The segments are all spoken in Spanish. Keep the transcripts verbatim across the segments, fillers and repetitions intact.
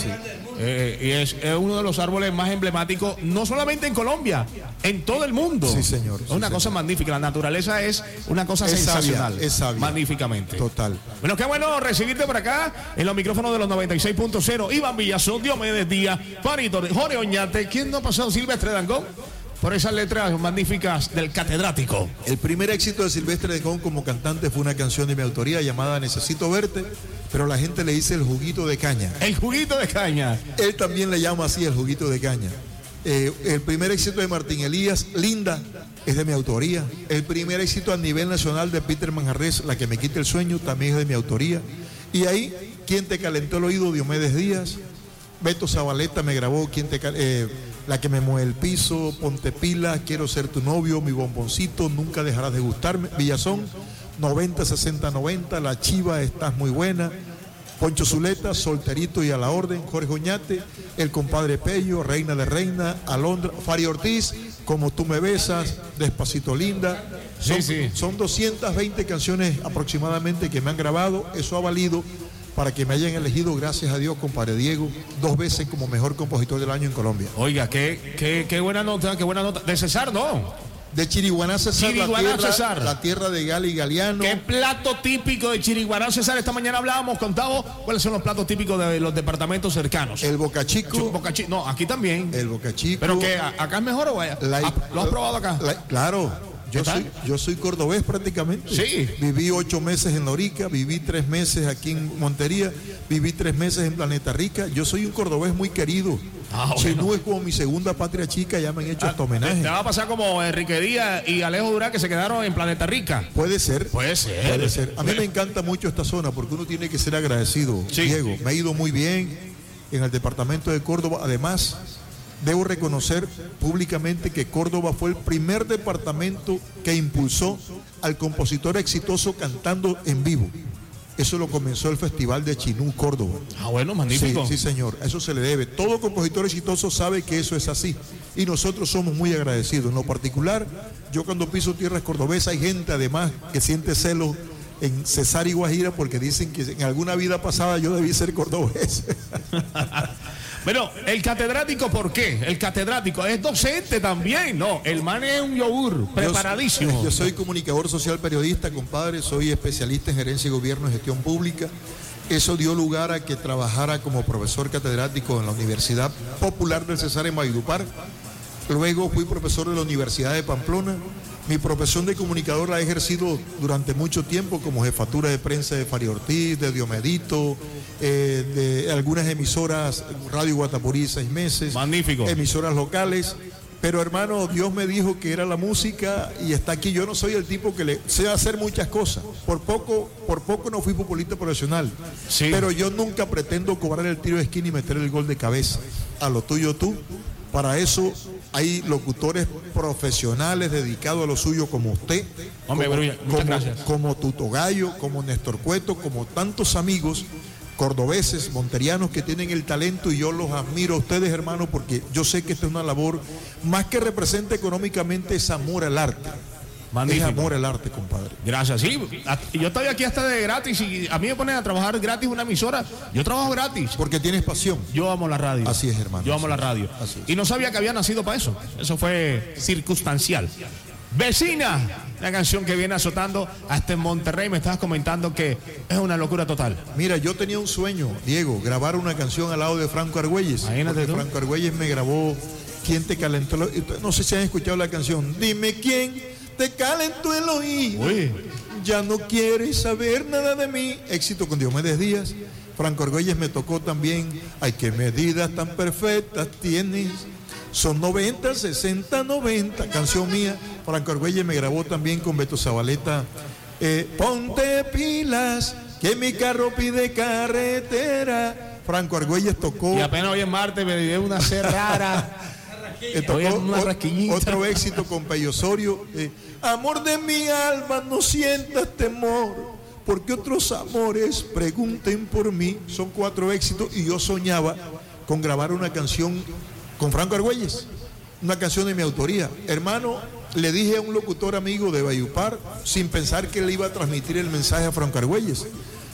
sí. Eh, y es, es uno de los árboles más emblemáticos, no solamente en Colombia, en todo el mundo. Sí, señor. Es sí, una señor. cosa magnífica. La naturaleza es una cosa es sensacional. Sabia, es sabia. Magníficamente. Total. Bueno, qué bueno recibirte por acá en los micrófonos de los noventa y seis punto cero. Iván Villazón, Diomedes Díaz, Farito, Jorge Oñate. ¿Quién no ha pasado? Silvestre Dangond. Por esas letras magníficas del catedrático. El primer éxito de Silvestre Dangond como cantante fue una canción de mi autoría llamada Necesito Verte, pero la gente le dice el juguito de caña. El juguito de caña. Él también le llama así el juguito de caña. Eh, el primer éxito de Martín Elías, Linda, es de mi autoría. El primer éxito a nivel nacional de Peter Manjarrés, La que me quita el sueño, también es de mi autoría. Y ahí, ¿Quién te calentó el oído? Diomedes Díaz. Beto Zabaleta me grabó ¿Quién te cal- eh, La que me mueve el piso, Ponte pila, Quiero ser tu novio, Mi bomboncito, Nunca dejarás de gustarme, Villazón, noventa, sesenta, noventa, La Chiva, Estás muy buena, Poncho Zuleta, Solterito y a la orden, Jorge Oñate, El compadre Pello, Reina de Reina, Alondra, Fari Ortiz, Como tú me besas, Despacito linda. Son, Sí, sí. son doscientas veinte canciones aproximadamente que me han grabado. Eso ha valido para que me hayan elegido, gracias a Dios, compadre Diego, dos veces como mejor compositor del año en Colombia. Oiga, qué, qué, qué buena nota, qué buena nota. De César, no. De Chiriguaná César, Chiriguaná la, tierra, César. la tierra de Gali Galeano. ¿Qué plato típico de Chiriguaná, César? Esta mañana hablábamos, contado cuáles son los platos típicos de los departamentos cercanos. El Boca Chico. Boca Chico. No, aquí también. El Boca Chico. ¿Pero que acá es mejor o vaya? La- Ah, ¿Lo has probado acá? La- claro. Yo ¿Qué tal? soy, yo soy cordobés prácticamente. Sí. Viví ocho meses en Lorica, viví tres meses aquí en Montería, viví tres meses en Planeta Rica. Yo soy un cordobés muy querido. Ah, bueno. Chinú es como mi segunda patria chica, ya me han hecho este homenaje. Te va a pasar como Enrique Díaz y Alejo Durán, que se quedaron en Planeta Rica. Puede ser. Puede ser. Puede ser. A mí me encanta mucho esta zona porque uno tiene que ser agradecido. Sí. Diego, me ha ido muy bien en el departamento de Córdoba. Además, debo reconocer públicamente que Córdoba fue el primer departamento que impulsó al compositor exitoso cantando en vivo. Eso lo comenzó el Festival de Chinú, Córdoba. Ah, bueno, magnífico. Sí, sí, señor, a eso se le debe. Todo compositor exitoso sabe que eso es así y nosotros somos muy agradecidos. En lo particular, yo cuando piso tierras cordobesas hay gente además que siente celos en Cesar y Guajira porque dicen que en alguna vida pasada yo debí ser cordobés. Bueno, el catedrático, ¿por qué? El catedrático es docente también, ¿no? El man es un yogur, preparadísimo. Yo, yo soy comunicador social periodista, compadre, soy especialista en gerencia y gobierno y gestión pública. Eso dio lugar a que trabajara como profesor catedrático en la Universidad Popular del Cesar en Valledupar. Luego fui profesor de la Universidad de Pamplona. Mi profesión de comunicador la he ejercido durante mucho tiempo como jefatura de prensa de Fari Ortiz, de Diomedito, eh, de algunas emisoras, Radio Guatapurí, seis meses. Magnífico. Emisoras locales. Pero hermano, Dios me dijo que era la música y está aquí. Yo no soy el tipo que le sé hacer muchas cosas. Por poco, por poco no fui futbolista profesional. Sí. Pero yo nunca pretendo cobrar el tiro de esquina y meter el gol de cabeza. A lo tuyo tú. Para eso hay locutores profesionales dedicados a lo suyo como usted, Hombre, como, Brulla, muchas como, gracias. como Tuto Gallo, como Néstor Cueto, como tantos amigos cordobeses, monterianos que tienen el talento y yo los admiro a ustedes, hermanos, porque yo sé que esta es una labor más que representa económicamente, es amor al arte. Magnífico. Es amor al arte, compadre. Gracias, sí. Yo estoy aquí hasta de gratis y a mí me ponen a trabajar gratis una emisora. Yo trabajo gratis. Porque tienes pasión. Yo amo la radio. Así es, hermano. Yo amo la radio. Así es. Y no sabía que había nacido para eso. Eso fue circunstancial. Vecina, la canción que viene azotando hasta en Monterrey. Me estabas comentando que es una locura total. Mira, yo tenía un sueño, Diego, grabar una canción al lado de Franco Argüelles. Imagínate tú. Franco Argüelles me grabó ¿Quién te calentó el oído? No sé si han escuchado la canción. Dime quién te calentó el oído. Uy. Ya no quieres saber nada de mí. Éxito con Diomedes Díaz. Franco Argüelles me tocó también. Ay, qué medidas tan perfectas tienes. Son noventa, sesenta, noventa. Canción mía. Franco Argüelles me grabó también con Beto Zabaleta. Eh, ponte pilas, que mi carro pide carretera. Franco Argüelles tocó. Y apenas hoy es martes me dio una C rara. Eh, tocó Oye, una o- rasquiñita. otro éxito con Pello Osorio. eh, Amor de mi alma, no sientas temor, porque otros amores pregunten por mí. Son cuatro éxitos y yo soñaba con grabar una canción con Franco Argüelles, una canción de mi autoría. Hermano, le dije a un locutor amigo de Valledupar, sin pensar que le iba a transmitir el mensaje a Franco Argüelles.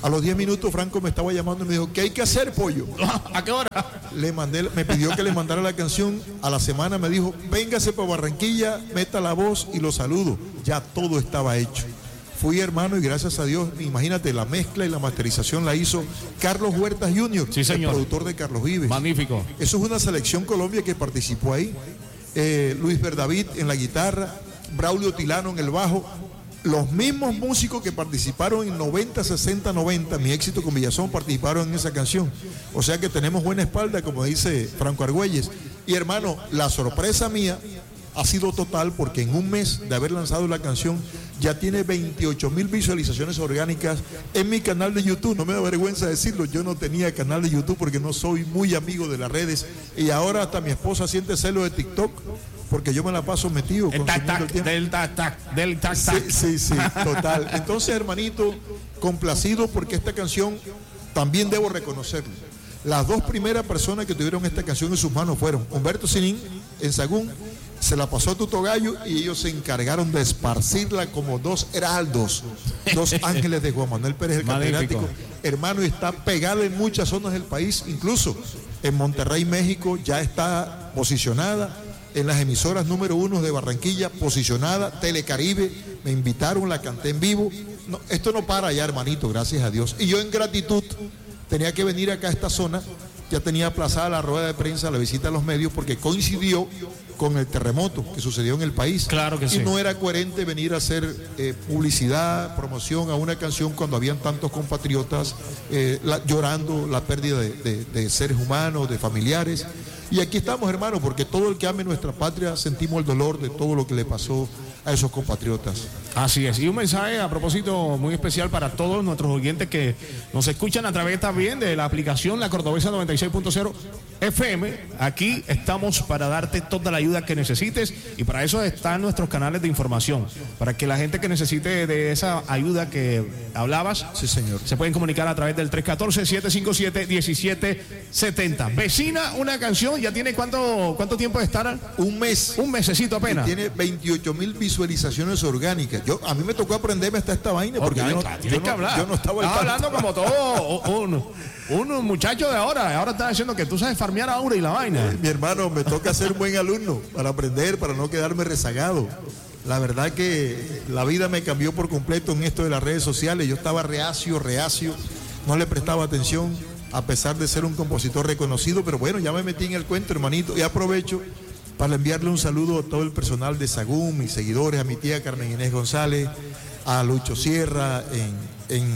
A los diez minutos Franco me estaba llamando y me dijo, ¿qué hay que hacer, pollo? ¿A qué hora? Le mandé, me pidió que le mandara la canción. A la semana me dijo, véngase para Barranquilla, meta la voz y lo saludo. Ya todo estaba hecho. Fui, hermano, y gracias a Dios, imagínate, la mezcla y la masterización la hizo Carlos Huertas junior, sí, señor. El productor de Carlos Vives. Magnífico. Eso es una selección Colombia que participó ahí. Eh, Luis Verdavid en la guitarra, Braulio Tilano en el bajo. Los mismos músicos que participaron en noventa, sesenta, noventa, Mi Éxito con Villazón, participaron en esa canción. O sea que tenemos buena espalda, como dice Franco Argüelles. Y hermano, la sorpresa mía ha sido total porque en un mes de haber lanzado la canción ya tiene veintiocho mil visualizaciones orgánicas en mi canal de YouTube. No me da vergüenza decirlo, yo no tenía canal de YouTube porque no soy muy amigo de las redes y ahora hasta mi esposa siente celo de TikTok porque yo me la paso metido. El tac tac, del tac tac, del tac tac. Sí, sí, sí, total. Entonces, hermanito, complacido porque esta canción también debo reconocerlo. Las dos primeras personas que tuvieron esta canción en sus manos fueron Humberto Sinín en Sagún, se la pasó a Tuto Gallo y ellos se encargaron de esparcirla como dos heraldos, dos ángeles de Juan Manuel Pérez, el catedrático. Hermano, y está pegada en muchas zonas del país, incluso en Monterrey, México, ya está posicionada. En las emisoras número uno de Barranquilla, posicionada. Telecaribe, me invitaron, la canté en vivo. No, esto no para ya, hermanito, gracias a Dios. Y yo en gratitud tenía que venir acá a esta zona. Ya tenía aplazada la rueda de prensa, la visita a los medios, porque coincidió con el terremoto que sucedió en el país. Claro que y sí. no era coherente venir a hacer eh, publicidad, promoción a una canción cuando habían tantos compatriotas eh, la, llorando la pérdida de, de, de seres humanos, de familiares. Y aquí estamos, hermano, porque todo el que ame nuestra patria sentimos el dolor de todo lo que le pasó a esos compatriotas. Así es, y un mensaje a propósito muy especial para todos nuestros oyentes que nos escuchan a través también de la aplicación La Cordobesa noventa y seis punto cero F M. Aquí estamos para darte toda la ayuda que necesites y para eso están nuestros canales de información, para que la gente que necesite de esa ayuda que hablabas, sí, señor, se pueden comunicar a través del tres uno cuatro, siete cinco siete, uno siete siete cero. Vecina, una canción, ¿ya tiene cuánto, cuánto tiempo de estar? Un mes. Un mesecito apenas. Y tiene veintiocho mil visualizaciones orgánicas. Yo, a mí me tocó aprenderme hasta esta vaina porque yo no, yo no, que hablar. yo no estaba Estaba hablando como todo un, un muchacho de ahora. Ahora está diciendo que tú sabes farmear ahora y la vaina. Eh, mi hermano, me toca ser un buen alumno para aprender, para no quedarme rezagado. La verdad que la vida me cambió por completo en esto de las redes sociales. Yo estaba reacio, reacio, no le prestaba atención, a pesar de ser un compositor reconocido, pero bueno, ya me metí en el cuento, hermanito, y aprovecho para enviarle un saludo a todo el personal de Sagún, mis seguidores, a mi tía Carmen Inés González, a Lucho Sierra en, en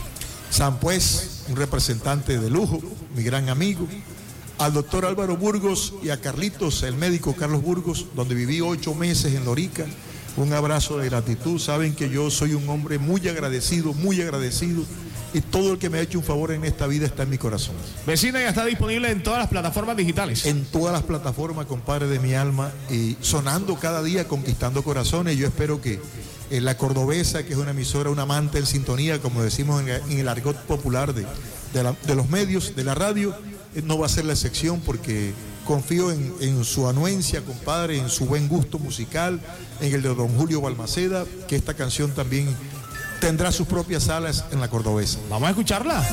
San Pues, un representante de lujo, mi gran amigo, al doctor Álvaro Burgos y a Carlitos, el médico Carlos Burgos, donde viví ocho meses en Lorica. Un abrazo de gratitud. Saben que yo soy un hombre muy agradecido, muy agradecido. Y todo el que me ha hecho un favor en esta vida está en mi corazón. Vecina ya está disponible en todas las plataformas digitales. En todas las plataformas, compadre de mi alma. Y sonando cada día, conquistando corazones. Yo espero que eh, La Cordobesa, que es una emisora, un amante en sintonía, como decimos en, en el argot popular de, de, la, de los medios, de la radio, eh, no va a ser la excepción porque confío en, en su anuencia, compadre, en su buen gusto musical, en el de don Julio Balmaceda, que esta canción también tendrá sus propias salas en La Cordobesa. Vamos a escucharla.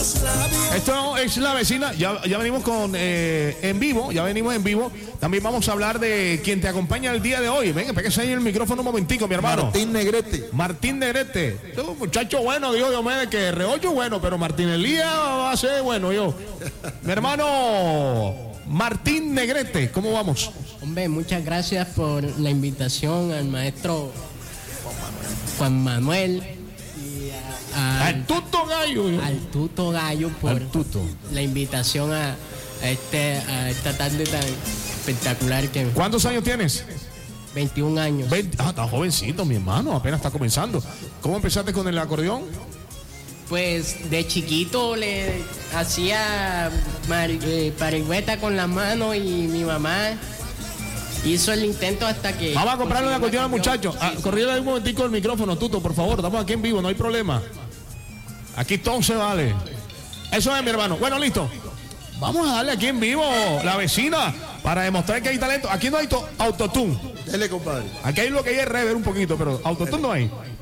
Esto es La Vecina. Ya, ya venimos con eh, en vivo, ya venimos en vivo. También vamos a hablar de quien te acompaña el día de hoy. Venga, pégase ahí el micrófono un momentico, mi hermano. Martín Negrete. Martín Negrete. Un muchacho bueno, digo Dios mío, que R ocho bueno, pero Martín Elías va a ser bueno, yo. Mi hermano Martín Negrete, ¿cómo vamos? Hombre, muchas gracias por la invitación al maestro Juan Manuel y a, a, al Tuto Gallo. Al Tuto Gallo por al tuto. la invitación a, a, este, a esta tarde tan espectacular que... ¿Cuántos años tienes? veintiún años. veinte, ah, está jovencito, mi hermano, apenas está comenzando. ¿Cómo empezaste con el acordeón? Pues de chiquito le hacía eh, parigüeta con la mano y mi mamá hizo el intento hasta que... Vamos a comprarle una cuestión al muchacho. Ah, corríale un momentico el micrófono, Tuto, por favor. Estamos aquí en vivo, no hay problema. Aquí todo se vale. Eso es, mi hermano. Bueno, listo. Vamos a darle aquí en vivo La Vecina para demostrar que hay talento. Aquí no hay autotune. Dele, compadre. Aquí hay lo que hay es rever un poquito, pero autotune no hay.